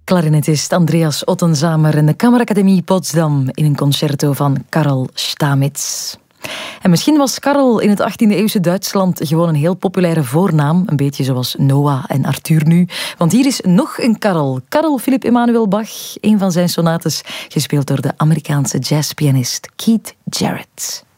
Klarinetist Andreas Ottenzamer in de Kammerakademie Potsdam in een concerto van Karl Stamitz. En misschien was Karl in het 18e-eeuwse Duitsland gewoon een heel populaire voornaam. Een beetje zoals Noah en Arthur nu. Want hier is nog een Karl. Karl Philipp Emanuel Bach. Een van zijn sonates gespeeld door de Amerikaanse jazzpianist Keith Jarrett.